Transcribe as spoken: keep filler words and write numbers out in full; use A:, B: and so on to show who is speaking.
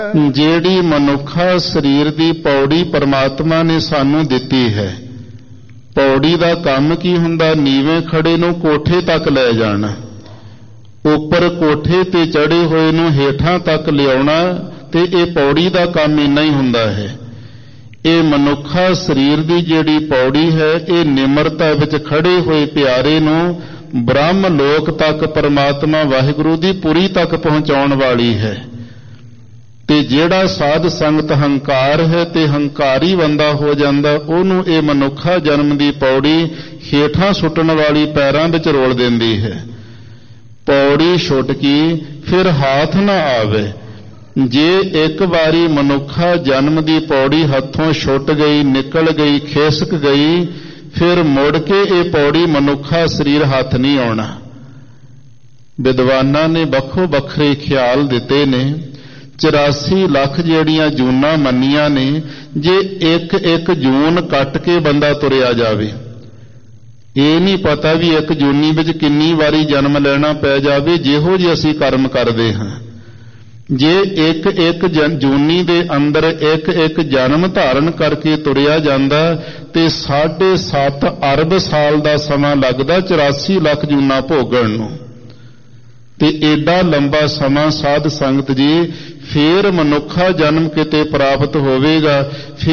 A: ਜਿਹੜੀ ਮਨੁੱਖਾ ਸਰੀਰ ਦੀ ਪੌੜੀ ਪਰਮਾਤਮਾ ਨੇ ਸਾਨੂੰ ਦਿੱਤੀ ਹੈ। ਪੌੜੀ ਦਾ ਕੰਮ ਕੀ ਹੁੰਦਾ? ਨੀਵੇਂ ਖੜੇ ਨੂੰ ਕੋਠੇ ਤੱਕ ਲੈ ਜਾਣਾ, ਉੱਪਰ ਕੋਠੇ ਤੇ ਚੜੇ ਹੋਏ ਨੂੰ ਹੇਠਾਂ ਤੱਕ ਲਿਆਉਣਾ, ਤੇ ਇਹ ਪੌੜੀ ਦਾ ਕੰਮ ਇੰਨਾ ਹੀ ਹੁੰਦਾ ਹੈ। ਇਹ ਮਨੁੱਖਾ ਸਰੀਰ ਦੀ ਜਿਹੜੀ ਪੌੜੀ ਹੈ, ਇਹ ਨਿਮਰਤਾ ਵਿੱਚ ਖੜੇ ਹੋਏ ਪਿਆਰੇ ਨੂੰ ਬ੍ਰਹਮ ਲੋਕ ਤੱਕ ਪਰਮਾਤਮਾ ਵਾਹਿਗੁਰੂ ਦੀ ਪੁਰੀ ਤੱਕ ਪਹੁੰਚਾਉਣ ਵਾਲੀ ਹੈ। ਤੇ ਜਿਹੜਾ ਸਾਧ ਸੰਗਤ ਹੰਕਾਰ ਹੈ ਤੇ ਹੰਕਾਰੀ ਬੰਦਾ ਹੋ ਜਾਂਦਾ, ਉਹਨੂੰ ਇਹ ਮਨੁੱਖਾ ਜਨਮ ਦੀ ਪੌੜੀ ਹੇਠਾਂ ਸੁੱਟਣ ਵਾਲੀ ਪੈਰਾਂ ਵਿੱਚ ਰੋਲ ਦਿੰਦੀ ਹੈ। ਪੌੜੀ ਛੁੱਟਕੀ ਫਿਰ ਹਾਥ ਨਾ ਆਵੇ। ਜੇ ਇੱਕ ਵਾਰੀ ਮਨੁੱਖਾ ਜਨਮ ਦੀ ਪੌੜੀ ਹੱਥੋਂ ਛੁੱਟ ਗਈ, ਨਿਕਲ ਗਈ, ਖਿਸਕ ਗਈ, ਫਿਰ ਮੁੜ ਕੇ ਇਹ ਪੌੜੀ ਮਨੁੱਖਾ ਸਰੀਰ ਹੱਥ ਨਹੀਂ ਆਉਣਾ। ਵਿਦਵਾਨਾਂ ਨੇ ਵੱਖੋ ਵੱਖਰੇ ਖਿਆਲ ਦਿੱਤੇ ਨੇ। ਚੁਰਾਸੀ ਲੱਖ ਜਿਹੜੀਆਂ ਜੂਨਾਂ ਮੰਨੀਆਂ ਨੇ, ਜੇ ਇੱਕ ਇੱਕ ਜੂਨ ਕੱਟ ਕੇ ਬੰਦਾ ਤੁਰਿਆ ਜਾਵੇ, ਇਹ ਨਹੀਂ ਪਤਾ ਵੀ ਇੱਕ ਜੂਨੀ ਵਿੱਚ ਕਿੰਨੀ ਵਾਰੀ ਜਨਮ ਲੈਣਾ ਪੈ ਜਾਵੇ, ਜਿਹੋ ਜਿਹੇ ਅਸੀਂ ਕਰਮ ਕਰਦੇ ਹਾਂ। ਜੇ ਇੱਕ ਇੱਕ ਜੂਨੀ ਦੇ ਅੰਦਰ ਇੱਕ ਇੱਕ ਜਨਮ ਧਾਰਨ ਕਰਕੇ ਤੁਰਿਆ ਜਾਂਦਾ, ਤੇ ਸਾਢੇ ਸੱਤ ਅਰਬ ਸਾਲ ਦਾ ਸਮਾਂ ਲੱਗਦਾ ਚੁਰਾਸੀ ਲੱਖ ਜੂਨਾਂ ਭੋਗਣ ਨੂੰ। ਤੇ ਏਡਾ ਲੰਬਾ ਸਮਾਂ ਸਾਧ ਸੰਗਤ ਜੀ, ਫੇਰ ਮਨੁੱਖਾ ਜਨਮ ਕਿਤੇ ਪ੍ਰਾਪਤ ਹੋਵੇਗਾ।